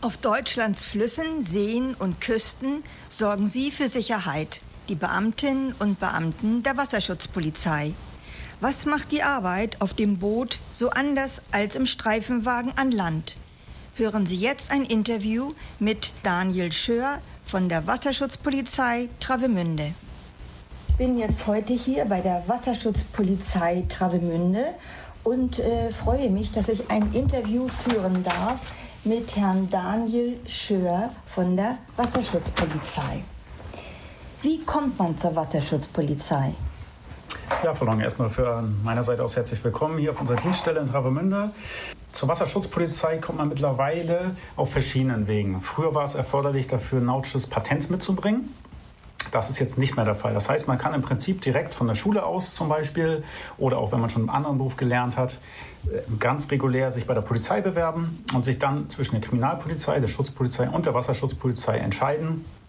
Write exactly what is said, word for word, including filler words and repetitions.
Auf Deutschlands Flüssen, Seen und Küsten sorgen sie für Sicherheit, die Beamtinnen und Beamten der Wasserschutzpolizei. Was macht die Arbeit auf dem Boot so anders als im Streifenwagen an Land? Hören Sie jetzt ein Interview mit Daniel Schör von der Wasserschutzpolizei Travemünde. Ich bin jetzt heute hier bei der Wasserschutzpolizei Travemünde und äh, freue mich, dass ich ein Interview führen darf mit Herrn Daniel Schör von der Wasserschutzpolizei. Wie kommt man zur Wasserschutzpolizei? Ja, Frau Long, erstmal von meiner Seite aus herzlich willkommen hier auf unserer Dienststelle in Travemünde. Zur Wasserschutzpolizei kommt man mittlerweile auf verschiedenen Wegen. Früher war es erforderlich, dafür ein nautisches Patent mitzubringen. Das ist jetzt nicht mehr der Fall. Das heißt, man kann im Prinzip direkt von der Schule aus zum Beispiel oder auch wenn man schon einen anderen Beruf gelernt hat, ganz regulär sich bei der Polizei bewerben und sich dann zwischen der Kriminalpolizei, der Schutzpolizei und der Wasserschutzpolizei entscheiden,